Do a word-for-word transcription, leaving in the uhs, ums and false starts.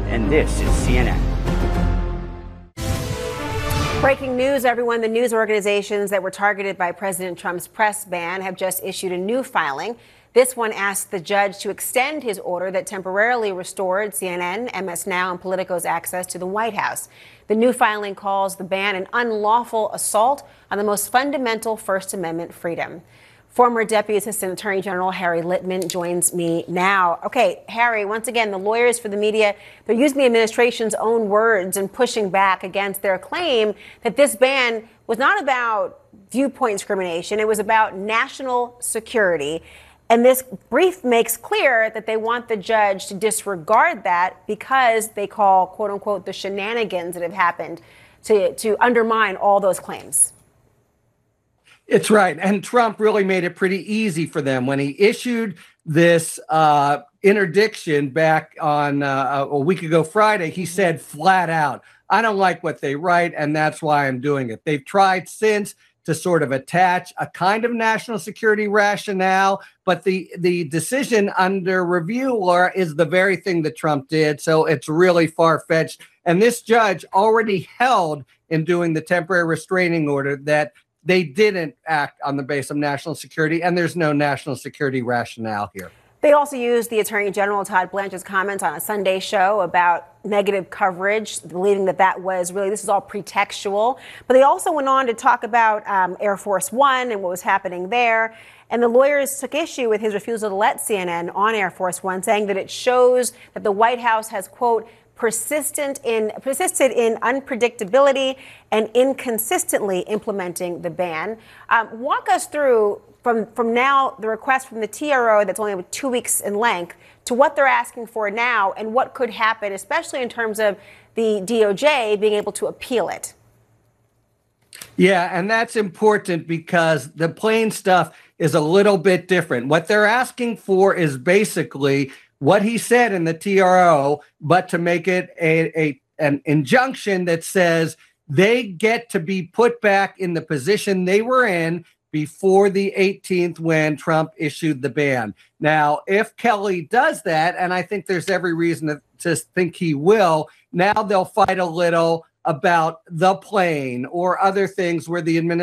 and this is C N N. Breaking news, everyone. The news organizations that were targeted by President Trump's press ban have just issued a new filing. This one asked the judge to extend his order that temporarily restored C N N, M S Now, and Politico's access to the White House. The new filing calls the ban an unlawful assault on the most fundamental First Amendment freedom. Former Deputy Assistant Attorney General Harry Litman joins me now. Okay, Harry, once again, the lawyers for the media, they're using the administration's own words and pushing back against their claim that this ban was not about viewpoint discrimination. It was about national security. And this brief makes clear that they want the judge to disregard that because they call, quote unquote, the shenanigans that have happened to, to undermine all those claims. It's right. And Trump really made it pretty easy for them when he issued this uh, interdiction back on uh, a week ago Friday. He said flat out, I don't like what they write, and that's why I'm doing it. They've tried since to sort of attach a kind of national security rationale, but the, the decision under review, Laura, is the very thing that Trump did. So it's really far-fetched. And this judge already held in doing the temporary restraining order that they didn't act on the base of national security, and there's no national security rationale here. They also used the Attorney General Todd Blanche's comments on a Sunday show about negative coverage, believing that that was really, this is all pretextual. But they also went on to talk about um, Air Force One and what was happening there. And the lawyers took issue with his refusal to let C N N on Air Force One, saying that it shows that the White House has, quote, persistent in persisted in unpredictability and inconsistently implementing the ban. Um, walk us through from from now the request from the T R O that's only two weeks in length to what they're asking for now and what could happen, especially in terms of the D O J being able to appeal it. Yeah, and that's important because the plain stuff is a little bit different. What they're asking for is basically what he said in the T R O, but to make it a, a an injunction that says they get to be put back in the position they were in before the eighteenth when Trump issued the ban. Now, if Kelly does that, and I think there's every reason to, to think he will, now they'll fight a little about the plane or other things where the administration